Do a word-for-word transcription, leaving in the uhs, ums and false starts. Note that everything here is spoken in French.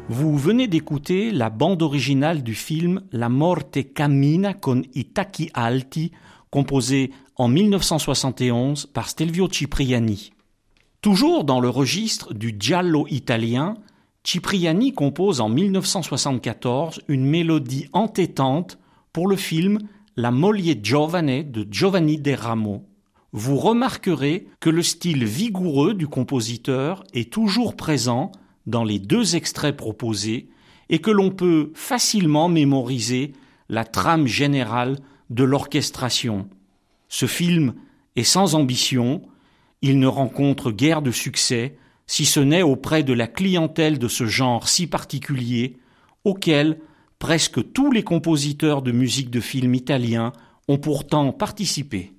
Vous venez d'écouter la bande originale du film La Morte cammina con i tacchi alti, composé en dix-neuf cent soixante et onze par Stelvio Cipriani. Toujours dans le registre du giallo italien, Cipriani compose en dix-neuf cent soixante-quatorze une mélodie entêtante pour le film La moglie giovane de Giovanni de Ramo. Vous remarquerez que le style vigoureux du compositeur est toujours présent dans les deux extraits proposés et que l'on peut facilement mémoriser la trame générale de l'orchestration. Ce film est sans ambition, il ne rencontre guère de succès, si ce n'est auprès de la clientèle de ce genre si particulier, auquel presque tous les compositeurs de musique de film italiens ont pourtant participé.